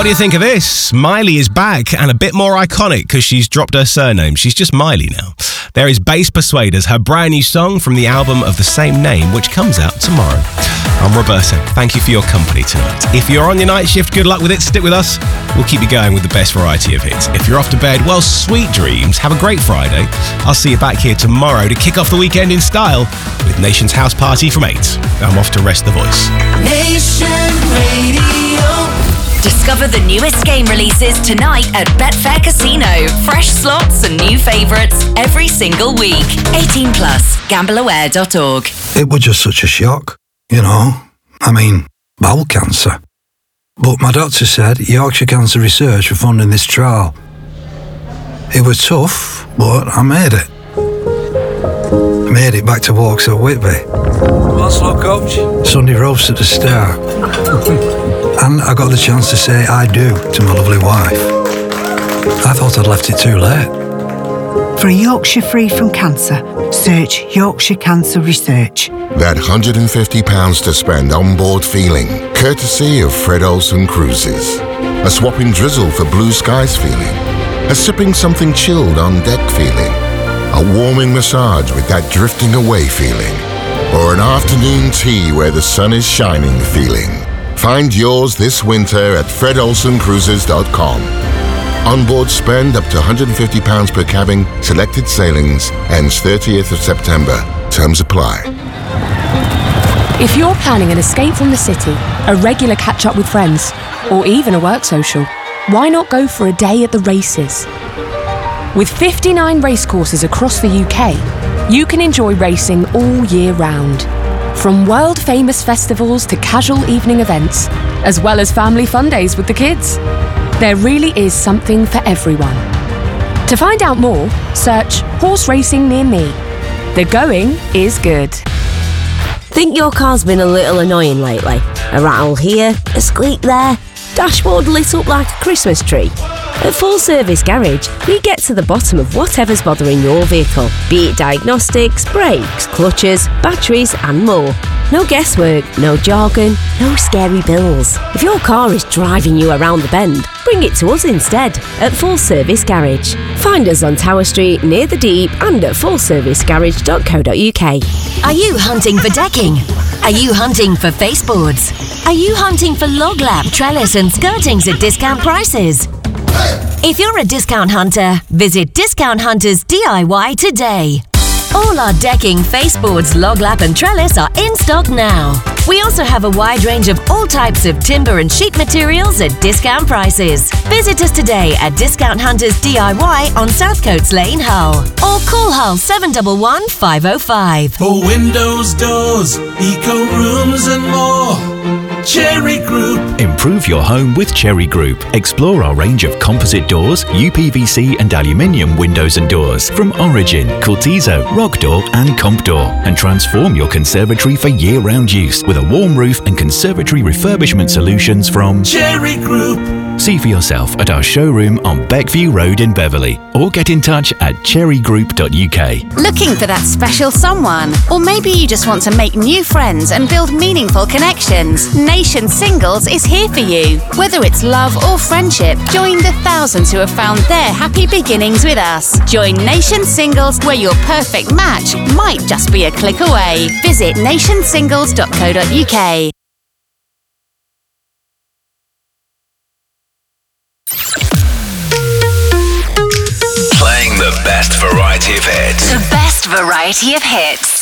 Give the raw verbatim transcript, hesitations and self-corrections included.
What do you think of this? Miley is back and a bit more iconic because she's dropped her surname. She's just Miley now. There is Bass Persuaders, her brand new song from the album of the same name, which comes out tomorrow. I'm Roberto. Thank you for your company tonight. If you're on your night shift, good luck with it. Stick with us. We'll keep you going with the best variety of hits. If you're off to bed, well, sweet dreams. Have a great Friday. I'll see you back here tomorrow to kick off the weekend in style with Nation's House Party from eight. I'm off to rest the voice. Nation Radio. Discover the newest game releases tonight at Betfair Casino. Fresh slots and new favourites every single week. eighteen plus, gamble aware dot org. It was just such a shock, you know. I mean, bowel cancer. But my doctor said Yorkshire Cancer Research were funding this trial. It was tough, but I made it. I made it back to walks at Whitby. What's up, coach? Sunday roast at the Star. And I got the chance to say I do to my lovely wife. I thought I'd left it too late. For a Yorkshire free from cancer, search Yorkshire Cancer Research. That one hundred fifty pounds to spend on board feeling, courtesy of Fred Olsen Cruises. A swapping drizzle for blue skies feeling. A sipping something chilled on deck feeling. A warming massage with that drifting away feeling. Or an afternoon tea where the sun is shining feeling. Find yours this winter at fred olsen cruises dot com. Onboard spend up to one hundred fifty pounds per cabin, selected sailings, ends thirtieth of September. Terms apply. If you're planning an escape from the city, a regular catch-up with friends, or even a work social, why not go for a day at the races? With fifty-nine racecourses across the U K, you can enjoy racing all year round. From world-famous festivals to casual evening events, as well as family fun days with the kids. There really is something for everyone. To find out more, search Horse Racing Near Me. The going is good. Think your car's been a little annoying lately? A rattle here, a squeak there, dashboard lit up like a Christmas tree? At Full Service Garage, we get to the bottom of whatever's bothering your vehicle, be it diagnostics, brakes, clutches, batteries and more. No guesswork, no jargon, no scary bills. If your car is driving you around the bend, bring it to us instead at Full Service Garage. Find us on Tower Street near the Deep and at full service garage dot co dot uk. Are you hunting for decking? Are you hunting for faseboards? Are you hunting for log lap, trellis and skirtings at discount prices? If you're a discount hunter, visit Discount Hunters D I Y today. All our decking, faseboards, log lap and trellis are in stock now. We also have a wide range of all types of timber and sheet materials at discount prices. Visit us today at Discount Hunters D I Y on Southcoats Lane, Hull. Or call Hull seven one one, five oh five. For windows, doors, eco rooms and more, Cherry Group. Improve your home with Cherry Group. Explore our range of composite doors, U P V C and aluminium windows and doors from Origin, Cortizo, Rock Door and Comp Door, and transform your conservatory for year-round use with a warm roof and conservatory refurbishment solutions from Cherry Group. See for yourself at our showroom on Beckview Road in Beverley, or get in touch at cherry group dot u k. Looking for that special someone? Or maybe you just want to make new friends and build meaningful connections? Nation Singles is here for you. Whether it's love or friendship, join the thousands who have found their happy beginnings with us. Join Nation Singles, where your perfect match might just be a click away. Visit nation singles dot co dot u k. Playing the best variety of hits. The best variety of hits.